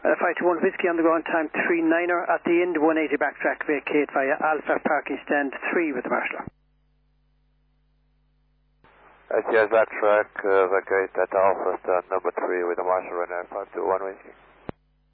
521 Whiskey on the ground, time 39er. At the end, 180 backtrack, vacate via Alpha Parking Stand 3 with the Marshal. Yes, backtrack, vacate at Alpha Stand number 3 with the Marshal, runner 521 Whiskey.